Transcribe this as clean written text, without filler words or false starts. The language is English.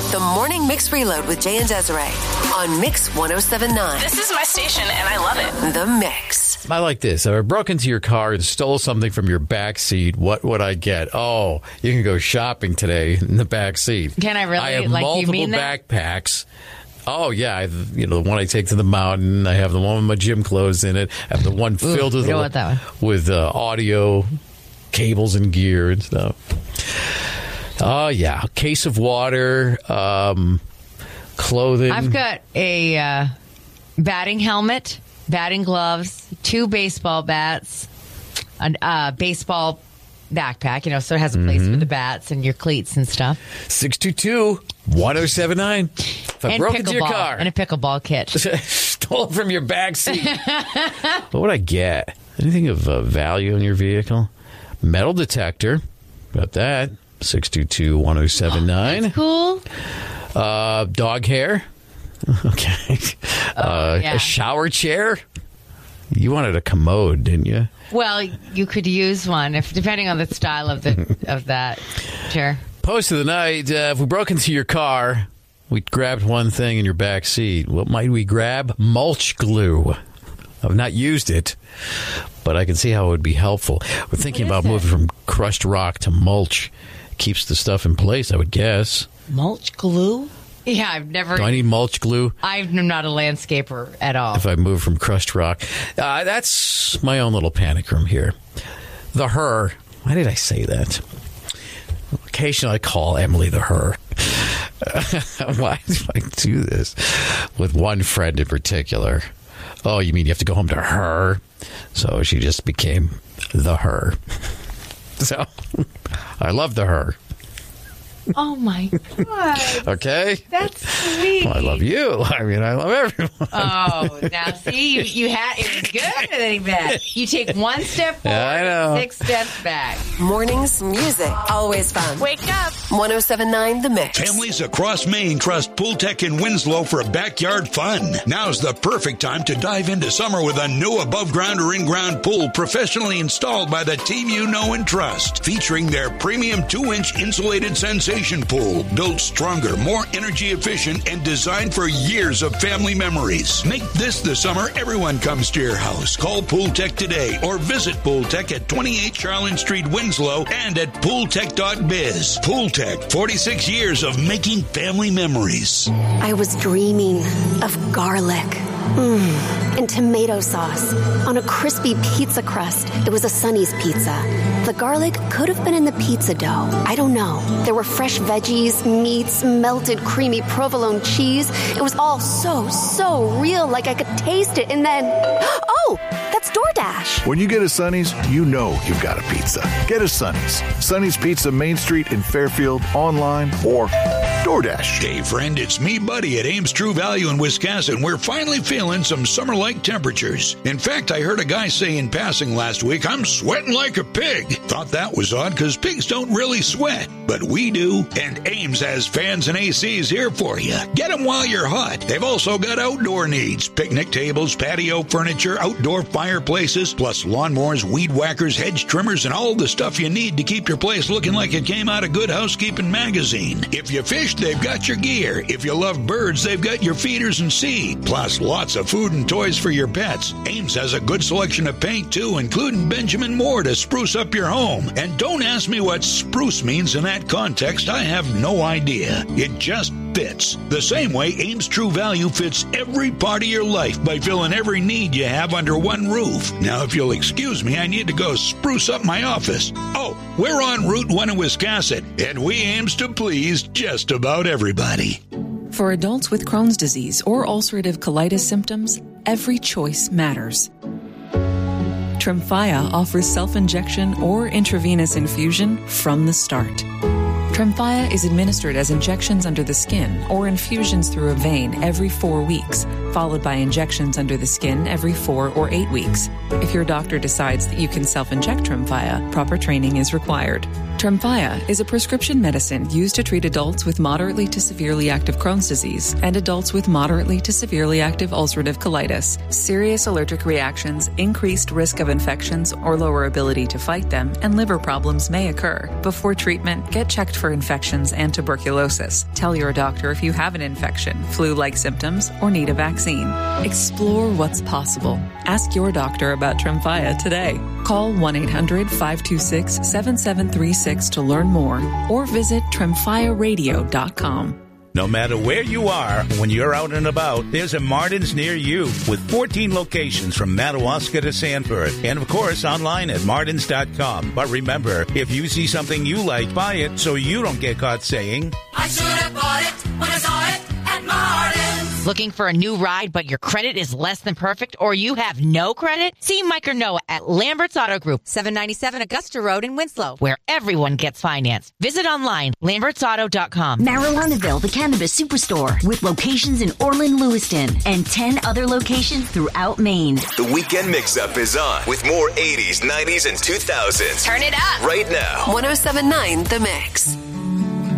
The Morning Mix Reload with Jay and Desiree on Mix 107.9. This is my station, and I love it. The Mix. I like this. If I broke into your car and stole something from your back seat, what would I get? Oh, you can go shopping today in the back seat. Can I really? I have like, multiple you mean that? backpacks. Oh, yeah. I have, the one I take to the mountain. I have the one with my gym clothes in it. I have the one filled with audio, cables, and gear and stuff. Oh, yeah. A case of water, clothing. I've got a batting helmet, batting gloves, 2 baseball bats, a baseball backpack, so it has a place for the bats and your cleats and stuff. 622-1079. If I broke into your car. And a pickleball kit. Stole it from your back seat. What would I get? Anything of value in your vehicle? Metal detector. Got that. 622-1079. Cool. Dog hair. Okay. A shower chair. You wanted a commode, didn't you? Well, you could use one, depending on the style of that chair. Post of the night. If we broke into your car, we grabbed one thing in your back seat. What might we grab? Mulch glue. I've not used it, but I can see how it would be helpful. We're thinking about moving from crushed rock to mulch. Keeps the stuff in place, I would guess. Mulch glue? Yeah, I've never... Do I need mulch glue? I'm not a landscaper at all. If I move from crushed rock. That's my own little panic room here. The her. Why did I say that? Occasionally I call Emily the her. Why do I do this? With one friend in particular. Oh, you mean you have to go home to her? So she just became the her. So, I love the her. Oh, my God. Okay? That's sweet. Well, I love you. I mean, I love everyone. Oh, now see, it was good and then he bad. You take one step forward, I know. 6 steps back. Mornings, music, always fun. Wake up. 107.9 The Mix. Families across Maine trust Pool Tech in Winslow for backyard fun. Now's the perfect time to dive into summer with a new above-ground or in-ground pool professionally installed by the team you know and trust. Featuring their premium 2-inch insulated sensation pool, built stronger, more energy efficient, and designed for years of family memories. Make this the summer everyone comes to your house. Call Pool Tech today or visit Pool Tech at 28 Charlene Street, Winslow, and at pooltech.biz. Pool Tech, 46 years of making family memories. I was dreaming of garlic. And tomato sauce on a crispy pizza crust. It was a Sonny's pizza. The garlic could have been in the pizza dough. I don't know. There were fresh veggies, meats, melted creamy provolone cheese. It was all so real, like I could taste it. And then, oh, that's DoorDash. When you get a Sonny's, you know you've got a pizza. Get a Sonny's. Sonny's Pizza, Main Street in Fairfield, online or DoorDash. Hey, friend, it's me, Buddy, at Ames True Value in Wisconsin. We're finally feeling some summer-like temperatures. In fact, I heard a guy say in passing last week, I'm sweating like a pig. Thought that was odd because pigs don't really sweat, but we do. And Ames has fans and ACs here for you. Get them while you're hot. They've also got outdoor needs. Picnic tables, patio furniture, outdoor fireplaces, plus lawnmowers, weed whackers, hedge trimmers, and all the stuff you need to keep your place looking like it came out of Good Housekeeping magazine. If you fish, they've got your gear. If you love birds, they've got your feeders and seed. Plus lots of food and toys for your pets. Ames has a good selection of paint too, including Benjamin Moore to spruce up your home. And don't ask me what spruce means in that context. I have no idea. It just fits. The same way Ames True Value fits every part of your life by filling every need you have under one roof. Now, if you'll excuse me, I need to go spruce up my office. Oh, we're on Route 1 in Wisconsin, and we aims to please just about everybody. For adults with Crohn's disease or ulcerative colitis symptoms, every choice matters. Tremfya offers self-injection or intravenous infusion from the start. Tremfya is administered as injections under the skin or infusions through a vein every 4 weeks followed by injections under the skin every 4 or 8 weeks. If your doctor decides that you can self-inject Tremfya, proper training is required. Tremfya is a prescription medicine used to treat adults with moderately to severely active Crohn's disease and adults with moderately to severely active ulcerative colitis. Serious allergic reactions, increased risk of infections or lower ability to fight them, and liver problems may occur. Before treatment, get checked for infections and tuberculosis. Tell your doctor if you have an infection, flu-like symptoms, or need a vaccine. Explore what's possible. Ask your doctor about Tremfya today. Call 1-800-526-7736 to learn more or visit tremfyaradio.com. No matter where you are, when you're out and about, there's a Martin's near you with 14 locations from Madawaska to Sanford. And, of course, online at martins.com. But remember, if you see something you like, buy it so you don't get caught saying, I should have bought it when I saw it at Martin's. Looking for a new ride, but your credit is less than perfect, or you have no credit? See Mike or Noah at Lambert's Auto Group, 797 Augusta Road in Winslow, where everyone gets financed. Visit online, lambertsauto.com. Marijuanaville, the cannabis superstore, with locations in Orland, Lewiston, and 10 other locations throughout Maine. The Weekend Mix-Up is on with more 80s, 90s, and 2000s. Turn it up right now. 107.9 The Mix.